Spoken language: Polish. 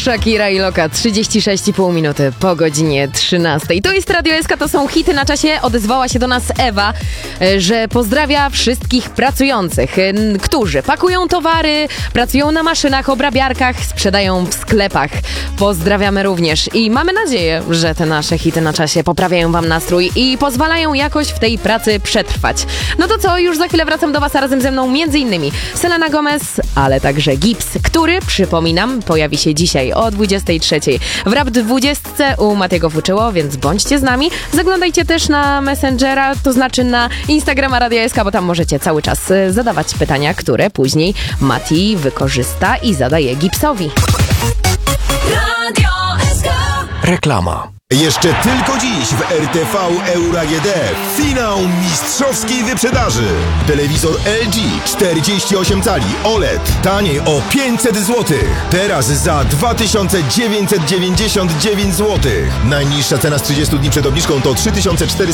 Shakira i Loka, 36,5 minuty po godzinie 13. To jest Radio SK, to są hity na czasie. Odezwała się do nas Ewa, że pozdrawia wszystkich pracujących, którzy pakują towary, pracują na maszynach, obrabiarkach, sprzedają w sklepach. Pozdrawiamy również i mamy nadzieję, że te nasze hity na czasie poprawiają wam nastrój i pozwalają jakoś w tej pracy przetrwać. No to co, już za chwilę wracam do was, a razem ze mną m.in. Selena Gomez, ale także Gibbs, który, przypominam, pojawi się dzisiaj o 23 w Rap 20 u Matiego Fuczyło, więc bądźcie z nami. Zaglądajcie też na Messengera, to znaczy na Instagrama Radia SK, bo tam możecie cały czas zadawać pytania, które później Mati wykorzysta i zadaje Gibbsowi. Radio SK. Reklama. Jeszcze tylko dziś w RTV Euro AGD finał mistrzowskiej wyprzedaży. Telewizor LG 48 cali OLED taniej o 500 zł. Teraz za 2999 zł. Najniższa cena z 30 dni przed obniżką to 3499